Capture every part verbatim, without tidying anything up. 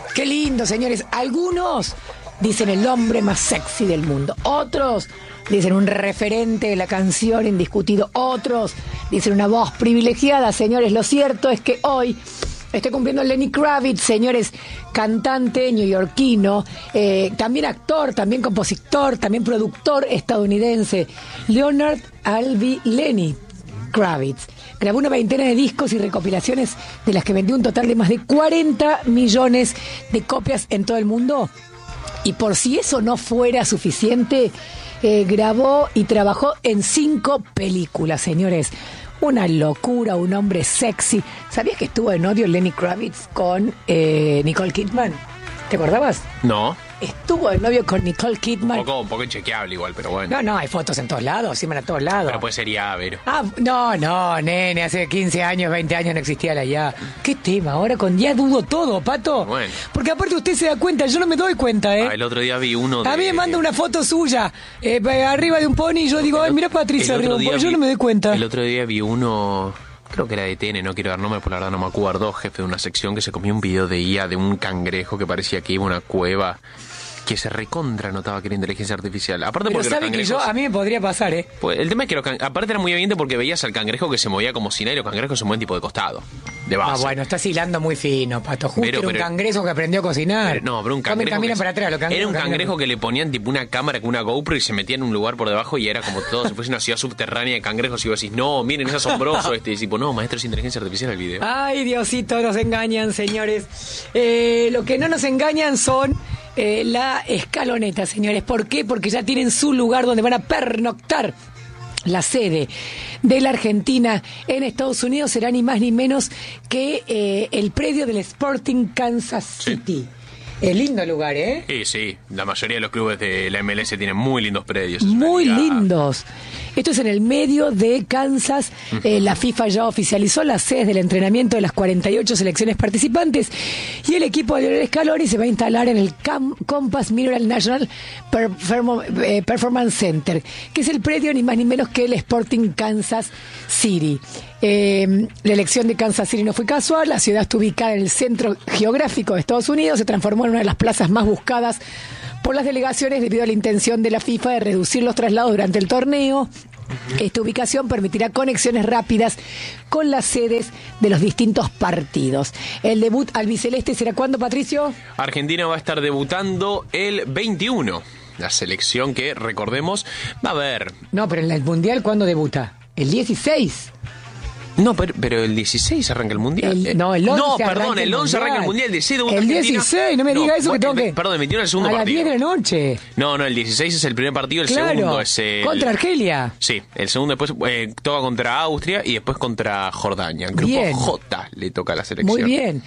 Qué lindo, señores. Algunos dicen el hombre más sexy del mundo. Otros dicen un referente de la canción indiscutido. Otros dicen una voz privilegiada, señores. Lo cierto es que hoy estoy cumpliendo Lenny Kravitz, señores, cantante neoyorquino, eh, también actor, también compositor, también productor estadounidense. Leonard Albee Lenny Kravitz grabó una veintena de discos y recopilaciones de las que vendió un total de más de cuarenta millones de copias en todo el mundo. Y por si eso no fuera suficiente, eh, grabó y trabajó en cinco películas, señores. Una locura, un hombre sexy. ¿Sabías que estuvo en Odio Lenny Kravitz con eh, Nicole Kidman? ¿Te acordabas? No. Estuvo en novio con Nicole Kidman. Un poco, un poco inchequeable igual, pero bueno. No, no, hay fotos en todos lados, siempre a todos lados. Pero puede ser ya, a ver. Ah, no, no, nene, hace quince años, veinte años no existía la ya. ¿Qué tema? Ahora con ya dudo todo, Pato. Bueno. Porque aparte usted se da cuenta, yo no me doy cuenta, ¿eh? Ah, el otro día vi uno de... A mí me manda una foto suya, eh, arriba de un pony, y yo digo, ay, mira Patricia arriba de un pony, yo no me doy cuenta. El otro día vi uno... Creo que era de T N, no quiero dar nombre, por la verdad no me acuerdo, jefe de una sección que se comió un video de I A de un cangrejo que parecía que iba a una cueva, que se recontra notaba que era inteligencia artificial. Aparte Pero porque sabe los que cangrejos... yo, a mí me podría pasar, ¿eh? Pues el tema es que los can... aparte era muy evidente porque veías al cangrejo que se movía como si nada y los cangrejos se mueven tipo de costado, de base. Ah, bueno, estás hilando muy fino, Pato. Justo Pero, era un pero- cangrejo que aprendió a cocinar. Pero, no, pero un Comen, cangrejo. caminan que- para atrás, los cangrejos era un caminan. cangrejo que le ponían tipo una cámara con una GoPro y se metía en un lugar por debajo y era como todo, si fuese una ciudad subterránea de cangrejos y vos decís, no, miren, es asombroso este. Y tipo, no, maestro, es inteligencia artificial el video. Ay, Diosito, nos engañan, señores. Eh, lo que no nos engañan son eh, la escaloneta, señores. ¿Por qué? Porque ya tienen su lugar donde van a pernoctar. La sede de la Argentina en Estados Unidos será ni más ni menos que eh, el predio del Sporting Kansas City. Es lindo lugar, ¿eh? Sí, sí, la mayoría de los clubes de la M L S tienen muy lindos predios. Muy Liga- lindos. Esto es en el medio de Kansas. Eh, la FIFA ya oficializó las sedes del entrenamiento de las cuarenta y ocho selecciones participantes y el equipo de Lionel Scaloni se va a instalar en el Cam- Compass Mineral National Perform- eh, Performance Center, que es el predio ni más ni menos que el Sporting Kansas City. Eh, la elección de Kansas City no fue casual. La ciudad está ubicada en el centro geográfico de Estados Unidos, se transformó en una de las plazas más buscadas por las delegaciones debido a la intención de la FIFA de reducir los traslados durante el torneo. Esta ubicación permitirá conexiones rápidas con las sedes de los distintos partidos. El debut albiceleste será ¿cuándo, Patricio? Argentina va a estar debutando el veintiuno. La selección que, recordemos, va a ver... No, pero en el Mundial ¿cuándo debuta? El dieciséis. No, pero, pero el dieciséis arranca el Mundial. El- Eh, no, el once No, perdón, arranca el el once arranca el Mundial. Mundial. El dieciséis debuta El Argentina. dieciséis, no me diga eso que tengo el- que... Perdón, el veintiuno es el segundo a las partido. diez de la noche. No, no, el dieciséis es el primer partido, el Claro, segundo es el... contra Argelia. Sí, el segundo después eh, toca contra Austria y después contra Jordania. En grupo Bien. J le toca a la selección. Muy bien.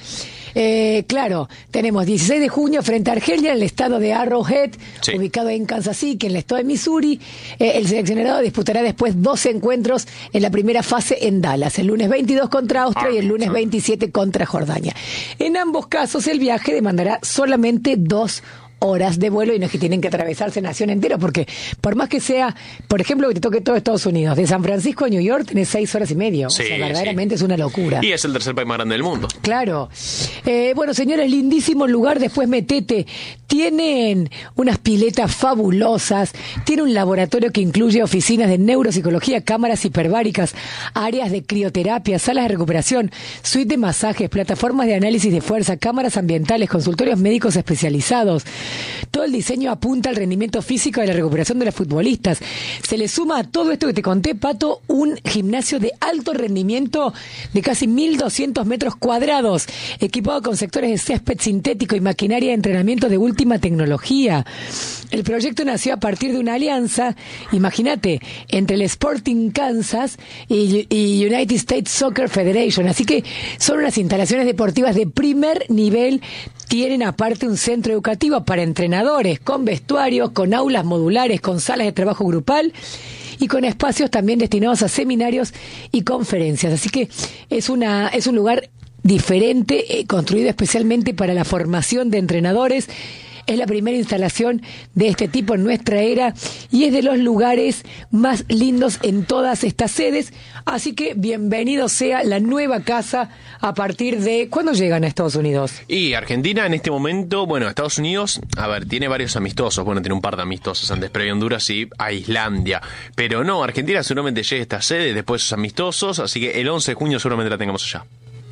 Eh, claro, tenemos dieciséis de junio frente a Argelia en el estado de Arrowhead, Sí. ubicado en Kansas City, en el estado de Missouri. Eh, el seleccionado disputará después doce encuentros en la primera fase en Dallas, el lunes veintidós contra Austria y el lunes Arkansas. veintisiete contra Jordania. En ambos casos el viaje demandará solamente dos horas de vuelo y no es que tienen que atravesarse nación entera, porque por más que sea, por ejemplo, que te toque todo Estados Unidos, de San Francisco a New York tenés seis horas y medio. Sí, o sea, verdaderamente sí. es una locura. Y es el tercer país más grande del mundo. Claro. Eh, bueno, señores, lindísimo lugar, después metete. Tienen unas piletas fabulosas, tiene un laboratorio que incluye oficinas de neuropsicología, cámaras hiperbáricas, áreas de crioterapia, salas de recuperación, suite de masajes, plataformas de análisis de fuerza, cámaras ambientales, consultorios médicos especializados. Todo el diseño apunta al rendimiento físico y a la recuperación de los futbolistas. Se le suma a todo esto que te conté, Pato, un gimnasio de alto rendimiento de casi mil doscientos metros cuadrados, equipado con sectores de césped sintético y maquinaria de entrenamiento de última tecnología. El proyecto nació a partir de una alianza, imagínate, entre el Sporting Kansas y, y United States Soccer Federation. Así que son unas instalaciones deportivas de primer nivel. Tienen aparte un centro educativo para entrenadores, con vestuarios, con aulas modulares, con salas de trabajo grupal y con espacios también destinados a seminarios y conferencias. Así que es una es un lugar diferente, eh, construido especialmente para la formación de entrenadores. Es la primera instalación de este tipo en nuestra era y es de los lugares más lindos en todas estas sedes. Así que bienvenido sea la nueva casa a partir de... ¿Cuándo llegan a Estados Unidos? Y Argentina en este momento, bueno, Estados Unidos, a ver, tiene varios amistosos. Bueno, tiene un par de amistosos antes, previo a Honduras y a Islandia. Pero no, Argentina seguramente llegue a esta sede después de esos amistosos, así que el once de junio seguramente la tengamos allá.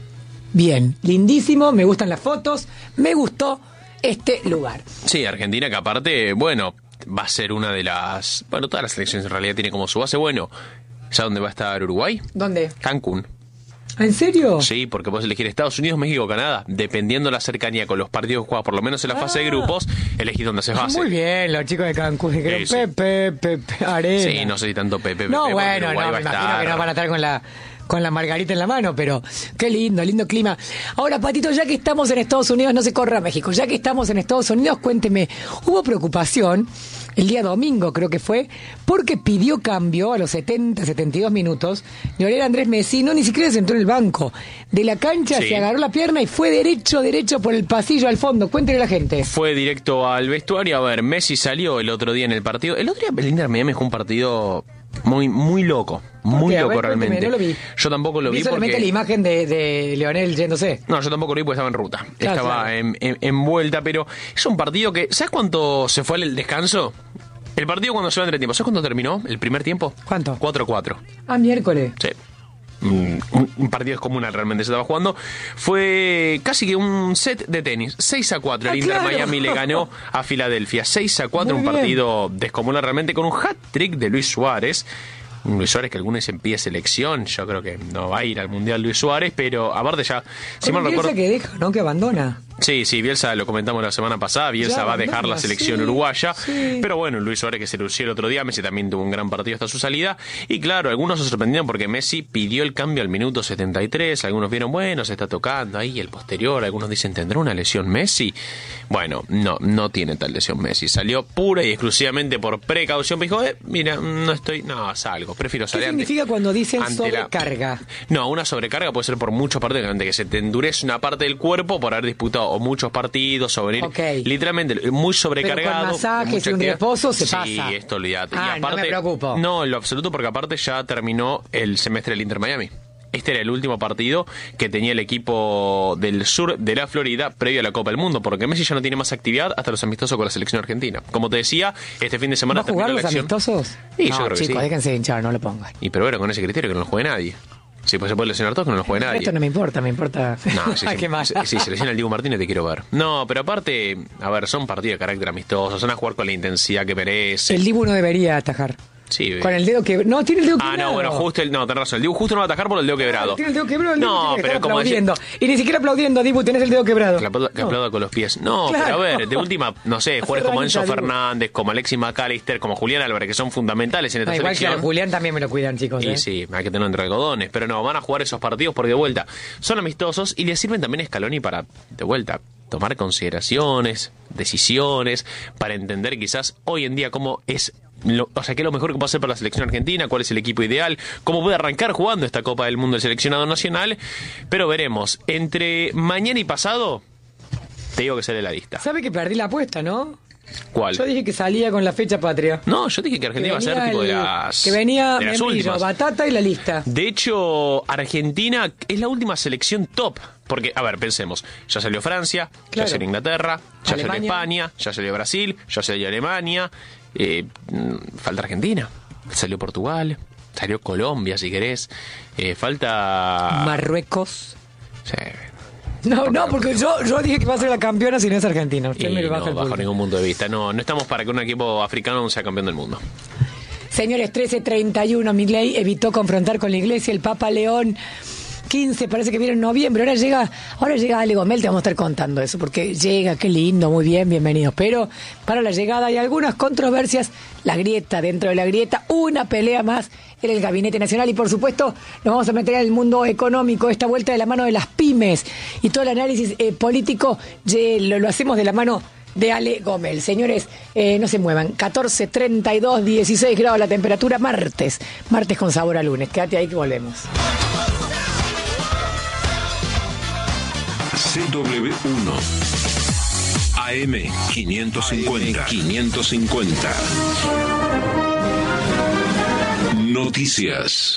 Bien, lindísimo, me gustan las fotos, me gustó este lugar. Sí, Argentina que aparte, bueno, va a ser una de las... Bueno, todas las selecciones en realidad tienen como su base. Bueno, ¿ya dónde va a estar Uruguay? ¿Dónde? Cancún. ¿En serio? Sí, porque puedes elegir Estados Unidos, México, Canadá. Dependiendo la cercanía con los partidos jugados, por lo menos en la fase ah. de grupos, elegís dónde haces base. Muy bien, los chicos de Cancún dijeron sí, sí. Pepe, Pepe, Arena. Sí, no sé si tanto Pepe, No, Pepe, bueno, no, me imagino que no van a estar con la... con la margarita en la mano, pero qué lindo, lindo clima. Ahora, Patito, ya que estamos en Estados Unidos, no se corra a México, ya que estamos en Estados Unidos, cuénteme, hubo preocupación el día domingo, creo que fue, porque pidió cambio a los setenta, setenta y dos minutos, Lionel Andrés Messi, no, ni siquiera se sentó en el banco, de la cancha sí. Se agarró la pierna y fue derecho, derecho por el pasillo al fondo, cuéntele a la gente. Fue directo al vestuario, a ver, Messi salió el otro día en el partido, el otro día el Inter Miami fue un partido... Muy, muy loco, muy loco ver, realmente. No lo vi. Yo tampoco lo vi, vi solamente porque... la imagen de, de Lionel yéndose. No, yo tampoco lo vi porque estaba en ruta. Claro, estaba claro. En, en, en vuelta, pero es un partido que... ¿Sabes cuánto se fue el descanso? El partido cuando se va entre tiempo. ¿Sabes cuánto terminó el primer tiempo? ¿Cuánto? cuatro cuatro. Ah, miércoles. Sí. Un, un partido descomunal realmente se estaba jugando. Fue casi que un set de tenis. seis a cuatro. Ah, el Inter claro. Miami le ganó a Filadelfia. seis a cuatro. Muy un bien. partido descomunal realmente con un hat-trick de Luis Suárez. Luis Suárez, que algunos dicen pide selección, yo creo que no va a ir al Mundial Luis Suárez, pero aparte ya, si mal recuerdo... que deja, ¿no? Que abandona. Sí, sí, Bielsa, lo comentamos la semana pasada, Bielsa Ya va a abandona, dejar la selección sí, uruguaya, sí. Pero bueno, Luis Suárez que se lució el otro día, Messi también tuvo un gran partido hasta su salida, y claro, algunos se sorprendieron porque Messi pidió el cambio al minuto setenta y tres, algunos vieron, bueno, se está tocando ahí el posterior, algunos dicen, ¿tendrá una lesión Messi? Bueno, no, no tiene tal lesión Messi, salió pura y exclusivamente por precaución, me dijo, eh, mira, no estoy, no, salgo, prefiero salir. ¿Qué significa cuando dicen sobrecarga? La... No, una sobrecarga puede ser por muchos partidos, que se te endurece una parte del cuerpo por haber disputado o muchos partidos o venir okay. literalmente muy sobrecargado. Pero con masajes y un reposo se sí, pasa. Sí, esto olvídate. Ah, y aparte, no me preocupo. No, en lo absoluto, porque aparte ya terminó el semestre del Inter Miami. Este era el último partido que tenía el equipo del sur de la Florida previo a la Copa del Mundo, porque Messi ya no tiene más actividad hasta los amistosos con la selección argentina. Como te decía, este fin de semana... ¿Va a jugar los amistosos? Sí, no, yo creo chicos, que sí. déjense hinchar, no lo pongan. Y pero bueno, con ese criterio que no lo juegue nadie. Sí, pues se puede lesionar todos, que no lo juegue nadie. Esto no me importa, me importa. No, si, ¿Qué más? si, si se lesiona el Diego Martínez te quiero ver. No, pero aparte, a ver, son partidos de carácter amistoso, son a jugar con la intensidad que merece. El Dibu no debería atajar. Sí, con el dedo que no tiene el dedo quebrado. Ah, no, bueno, justo el no, tenés razón. El Dibu justo no va a atajar por el dedo quebrado. Ah, tiene el dedo quebrado, el Dibu no, tiene que pero estar como aplaudiendo. decir, y ni siquiera aplaudiendo, Dibu, tenés el dedo quebrado. Que aplauda, que aplauda no. con los pies. No, Claro. pero a ver, de última, no sé, jugadores como Enzo Dibu. Fernández, como Alexis McAllister, como Julián Álvarez, que son fundamentales en esta No, igual selección. que a Julián también me lo cuidan, chicos. Y ¿eh? sí, hay que tenerlo entre algodones, pero no, van a jugar esos partidos porque de vuelta son amistosos y le sirven también a Scaloni para, de vuelta, tomar consideraciones, decisiones, para entender quizás hoy en día cómo es, lo, o sea, qué es lo mejor que puede hacer para la selección argentina, cuál es el equipo ideal, cómo puede arrancar jugando esta Copa del Mundo del seleccionado nacional, pero veremos, entre mañana y pasado, te digo que sale la lista. ¿Sabe que perdí la apuesta, no? ¿Cuál? Yo dije que salía con la fecha patria. No, yo dije que Argentina que iba a ser tipo el, de las que venía de las membrillo, últimas. batata y la lista. De hecho, Argentina es la última selección top. Porque, a ver, pensemos, ya salió Francia, Claro. ya salió Inglaterra, ya Alemania. salió España, ya salió Brasil, ya salió Alemania, eh, falta Argentina, salió Portugal, salió Colombia, si querés, eh, falta... Marruecos. Sí. No, no, porque yo, yo dije que va a ser la campeona si no es Argentina. Usted Y me lo baja no, el bajo pulso. ningún punto de vista. No, no estamos para que un equipo africano sea campeón del mundo. Señores, trece treinta y uno, Milei evitó confrontar con la iglesia. El Papa León quince, parece que viene en noviembre. Ahora llega, ahora llega Ale Gomel, te vamos a estar contando eso, porque llega, qué lindo, muy bien, bienvenidos. Pero para la llegada hay algunas controversias, la grieta, dentro de la grieta, una pelea más en el Gabinete Nacional y por supuesto nos vamos a meter en el mundo económico, esta vuelta de la mano de las pymes y todo el análisis eh, político ye, lo, lo hacemos de la mano de Ale Gomel. Señores, eh, no se muevan. catorce, treinta y dos, dieciséis grados la temperatura, martes. Martes con sabor a lunes. Quédate ahí que volvemos. C W uno. A M quinientos cincuenta. quinientos cincuenta. Noticias.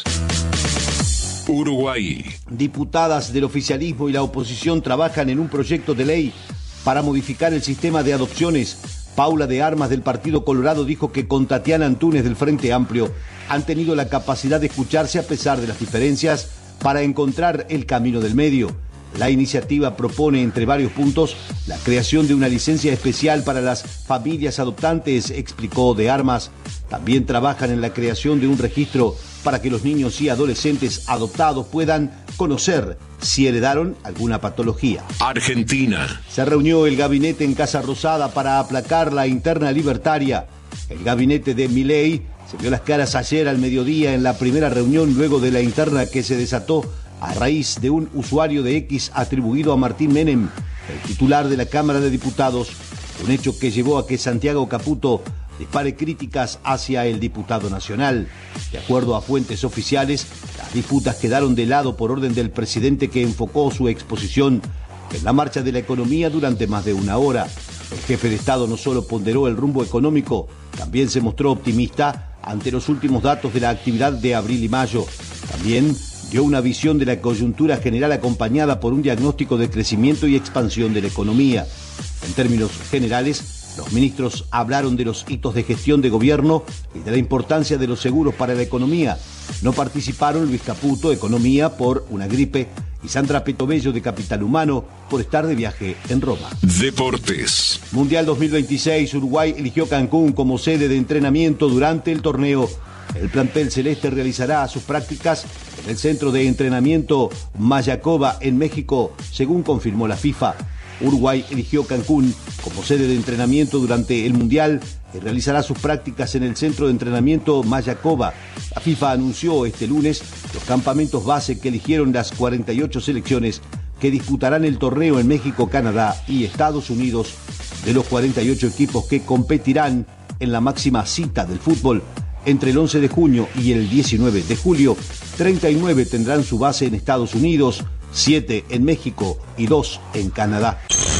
Uruguay. Diputadas del oficialismo y la oposición trabajan en un proyecto de ley para modificar el sistema de adopciones. Paula de Armas del Partido Colorado dijo que con Tatiana Antúnez del Frente Amplio han tenido la capacidad de escucharse a pesar de las diferencias para encontrar el camino del medio. La iniciativa propone, entre varios puntos, la creación de una licencia especial para las familias adoptantes, explicó de Armas. También trabajan en la creación de un registro para que los niños y adolescentes adoptados puedan conocer si heredaron alguna patología. Argentina. Se reunió el gabinete en Casa Rosada para aplacar la interna libertaria. El gabinete de Milei se vio las caras ayer al mediodía en la primera reunión luego de la interna que se desató a raíz de un usuario de X atribuido a Martín Menem, el titular de la Cámara de Diputados, un hecho que llevó a que Santiago Caputo dispare críticas hacia el diputado nacional. De acuerdo a fuentes oficiales, las disputas quedaron de lado por orden del presidente, que enfocó su exposición en la marcha de la economía durante más de una hora. El jefe de Estado no solo ponderó el rumbo económico, también se mostró optimista ante los últimos datos de la actividad de abril y mayo. También dio una visión de la coyuntura general acompañada por un diagnóstico de crecimiento y expansión de la economía. En términos generales, los ministros hablaron de los hitos de gestión de gobierno y de la importancia de los seguros para la economía. No participaron Luis Caputo, Economía, por una gripe, y Sandra Petobello, de Capital Humano, por estar de viaje en Roma. Deportes. Mundial dos mil veintiséis, Uruguay eligió Cancún como sede de entrenamiento durante el torneo. El plantel celeste realizará sus prácticas en el centro de entrenamiento Mayacoba en México, según confirmó la FIFA. Uruguay eligió Cancún como sede de entrenamiento durante el Mundial y realizará sus prácticas en el centro de entrenamiento Mayacoba. La FIFA anunció este lunes los campamentos base que eligieron las cuarenta y ocho selecciones que disputarán el torneo en México, Canadá y Estados Unidos. De los cuarenta y ocho equipos que competirán en la máxima cita del fútbol, entre el once de junio y el diecinueve de julio, treinta y nueve tendrán su base en Estados Unidos, siete en México y dos en Canadá.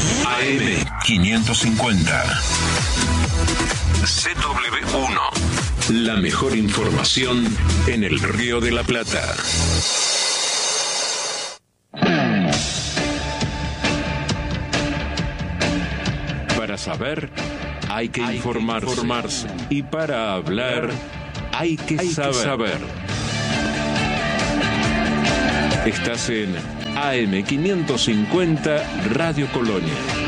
A M quinientos cincuenta. C W uno. La mejor información en el Río de la Plata. Para saber, hay que hay informarse. Que informarse. Y para hablar, hay que hay saber. Que saber. Estás en A M quinientos cincuenta Radio Colonia.